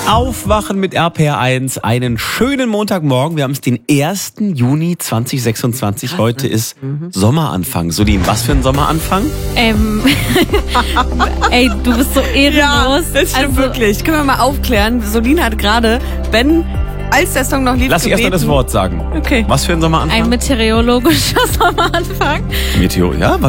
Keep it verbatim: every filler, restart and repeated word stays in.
Aufwachen mit R P R eins. Einen schönen Montagmorgen. Wir haben es den ersten Juni zweitausendsechsundzwanzig. Heute ist mhm. Sommeranfang. Solin, was für ein Sommeranfang? Ähm, ey, du bist so ehrenlos. Ja, das stimmt also, wirklich. Können wir mal aufklären. Solin hat gerade, wenn, als der Song noch lief, Lass ich erst mal das Wort sagen. Okay. Was für ein Sommeranfang? Ein meteorologischer Sommeranfang. Meteor, ja?